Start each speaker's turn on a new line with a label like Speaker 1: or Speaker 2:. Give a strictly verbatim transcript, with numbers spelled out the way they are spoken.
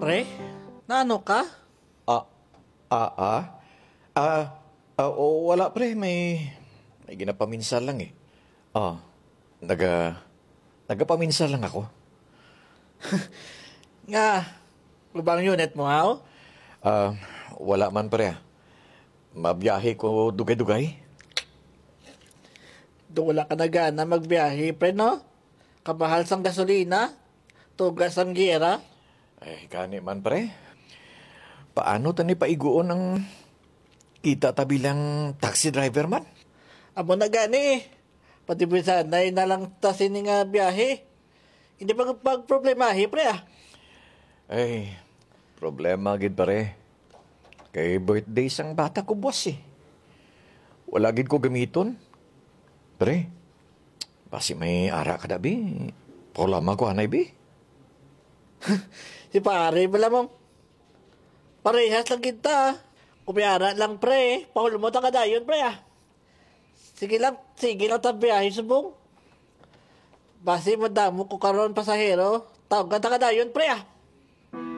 Speaker 1: Pre, naano ka?
Speaker 2: Ah, ah, ah? Ah, ah, o, wala pre, may, may ginapaminsan lang eh. Ah, naga, nagapaminsan lang ako.
Speaker 1: Nga, lubang unit mo, ha?
Speaker 2: Ah, wala man pre ah. Mabiyahe ko dugay-dugay.
Speaker 1: Doon wala ka na gana magbiyahe, pre, no? Kamahal sang gasolina, tugas ang gira.
Speaker 2: Eh, gani man pre. Paano tani paiguon ang kita tabilang taxi driver man?
Speaker 1: Amo na gani, pati bisanay na lang tasin nga biyahe. Hindi pa pag problemahi, pre, ah.
Speaker 2: Ay, problema gid pare. Kay birthday sang bata ko boss eh. Wala gid ko gamiton. Pre, basi may ara ka da bi. Problema ko anay bi.
Speaker 1: Si pare, bala mo. Parehas lang kita. Kumiyara lang, pre. Paul mo ta kadayon, pre, ah. Sige lang, sige lang ta biyahe subong. Basi madamo ko karon pasahero. Tawag ka ta kadayon, pre, ah.